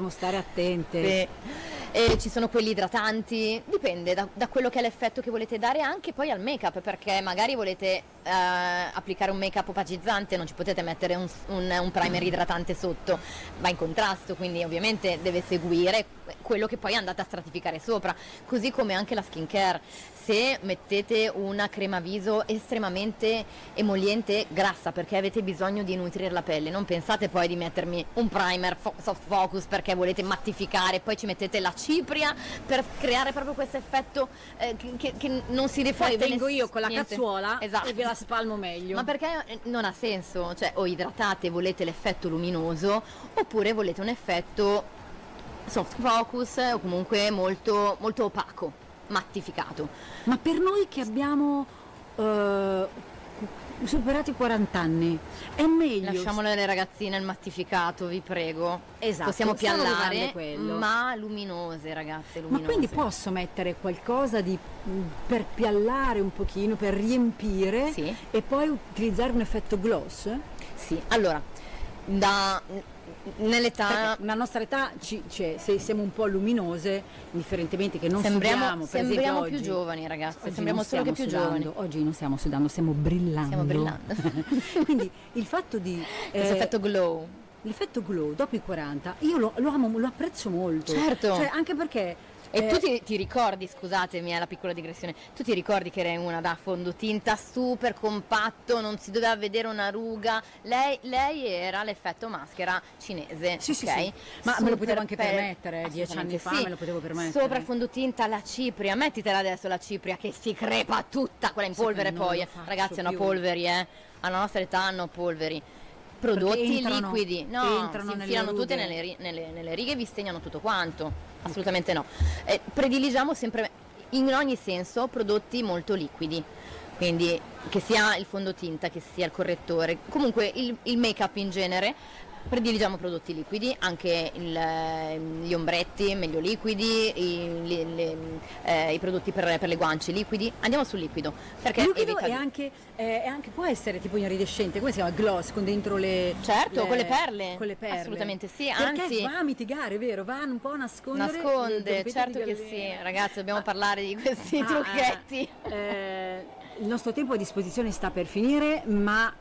dobbiamo stare attente. Sì. E ci sono quelli idratanti, dipende da quello che è l'effetto che volete dare anche poi al make-up, perché magari volete applicare un make-up opacizzante, non ci potete mettere un primer idratante sotto, va in contrasto, quindi ovviamente deve seguire quello che poi andate a stratificare sopra, così come anche la skincare. Se mettete una crema viso estremamente emolliente, grassa, perché avete bisogno di nutrire la pelle, non pensate poi di mettermi un primer soft focus perché volete mattificare, poi ci mettete la cipria per creare proprio questo effetto che non si riflette. Poi vengo io con la niente. cazzuola, esatto, e ve la spalmo meglio. ma perché non ha senso, cioè o idratate, volete l'effetto luminoso, oppure volete un effetto soft focus o comunque molto, molto opaco, mattificato. Ma per noi che abbiamo superato i 40 anni è meglio. Lasciamole alle ragazzine il mattificato, vi prego. Esatto, Possiamo stavo arrivando a piallare, quello. ma luminose, ragazze, luminose. Ma quindi posso mettere qualcosa per piallare un pochino, per riempire, Sì. e poi utilizzare un effetto gloss? Sì, allora, nell'età... Perché la nostra età se siamo un po' luminose, indifferentemente che non sudiamo, per esempio sembriamo oggi, più giovani, ragazzi, oggi sembriamo non solo che stiamo più sudando. giovani. Oggi non stiamo sudando, stiamo brillando. Stiamo brillando. Quindi il fatto di Questo effetto glow. l'effetto glow dopo i 40 io lo amo, lo apprezzo molto. Certo. Cioè, anche perché E tu ti ricordi, scusatemi, la piccola digressione, tu ti ricordi che eri una da fondotinta super compatto, non si doveva vedere una ruga, lei era l'effetto maschera cinese, Sì, ok? sì, sì. Ma me lo potevo anche permettere, 10 anni fa me lo potevo permettere. Sopra fondotinta la cipria, mettitela adesso la cipria che si crepa tutta, quella in Sì, polvere non poi, lo faccio ragazzi hanno più. polveri, alla nostra età hanno polveri. Prodotti entrano- liquidi, no, entrano si nelle infilano tutte rughe. nelle righe e vi stegnano tutto quanto, assolutamente no. Prediligiamo sempre, in ogni senso, prodotti molto liquidi, quindi che sia il fondotinta, che sia il correttore, comunque il make-up in genere. Prediligiamo prodotti liquidi, anche gli ombretti meglio liquidi, i prodotti per le guance liquidi, andiamo sul liquido, perché liquido evita è anche può essere tipo iridescente, come si chiama? Gloss, con dentro le... Certo, con le perle. Con le perle. Assolutamente sì, Perché anzi va a mitigare, vero? Va un po' a nascondere... nasconde, il certo di che gallina. sì, ragazzi, dobbiamo parlare di questi trucchetti. Il nostro tempo a disposizione sta per finire, ma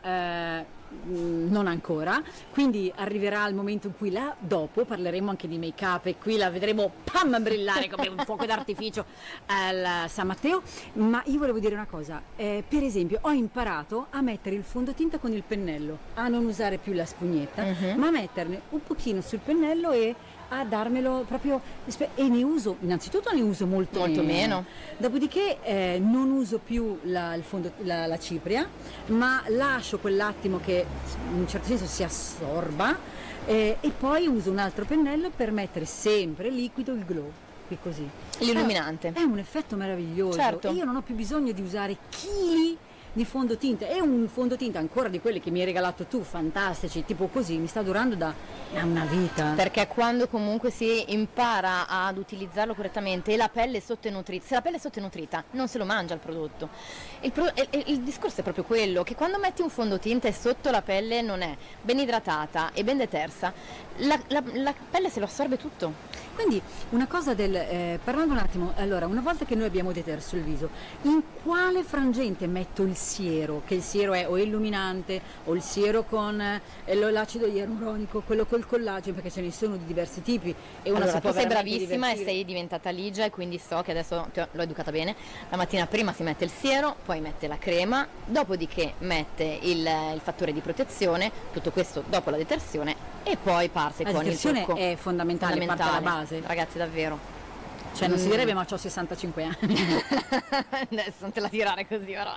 non ancora, quindi arriverà il momento in cui là dopo parleremo anche di make up e qui la vedremo brillare come un fuoco d'artificio al San Matteo. Ma io volevo dire una cosa, per esempio ho imparato a mettere il fondotinta con il pennello, a non usare più la spugnetta, ma a metterne un pochino sul pennello e a darmelo proprio, e ne uso, innanzitutto ne uso molto meno. Dopodiché non uso più la cipria, ma lascio quell'attimo che in un certo senso si assorba, e poi uso un altro pennello per mettere sempre liquido il glow, qui così. L'illuminante. È un effetto meraviglioso. Certo. Io non ho più bisogno di usare chili di fondotinta, è un fondotinta ancora di quelli che mi hai regalato tu, fantastici, tipo così, mi sta durando da una vita. Perché quando comunque si impara ad utilizzarlo correttamente e la pelle è sottonutrita, se la pelle è sottonutrita non se lo mangia il prodotto. Il discorso è proprio quello, che quando metti un fondotinta e sotto la pelle non è ben idratata e ben detersa, la pelle se lo assorbe tutto. Quindi una cosa parlando un attimo, allora una volta che noi abbiamo deterso il viso, in quale frangente metto il siero? Che il siero è o illuminante o il siero con l'acido ialuronico, quello col collagene, perché ce ne sono di diversi tipi e una Allora, si può tu sei veramente bravissima e divertire. sei diventata ligia e quindi so che adesso l'ho educata bene. La mattina prima si mette il siero, poi mette la crema, dopodiché mette il fattore di protezione, tutto questo dopo la detersione e poi parte La con il detersione trucco. è fondamentale, parte dalla base. Ragazzi, davvero. Cioè non si direbbe, ma ho 65 anni. Adesso non te la tirare così, però.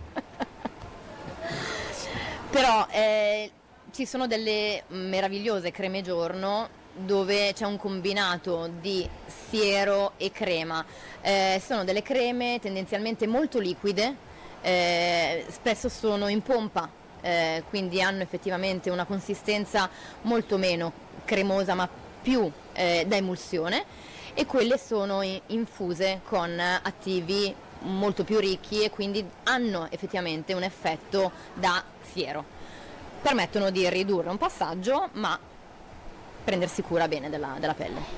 Però ci sono delle meravigliose creme giorno dove c'è un combinato di siero e crema. Sono delle creme tendenzialmente molto liquide, spesso sono in pompa, quindi hanno effettivamente una consistenza molto meno cremosa ma più da emulsione, e quelle sono infuse con attivi molto più ricchi e quindi hanno effettivamente un effetto da siero. Permettono di ridurre un passaggio, ma prendersi cura bene della pelle.